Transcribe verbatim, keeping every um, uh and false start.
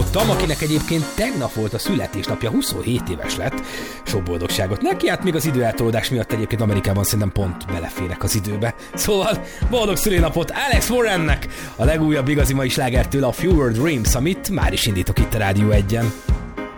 hallottam, akinek egyébként tegnap volt a születésnapja, huszonhét éves lett. Sok boldogságot neki, hát még az időeltolódás miatt egyébként Amerikában szerintem pont beleférek az időbe. Szóval boldog szülinapot Alex Warrennek, a legújabb igazi mai slágertől a Fewer Dreams, amit már is indítok itt a Rádió egyen.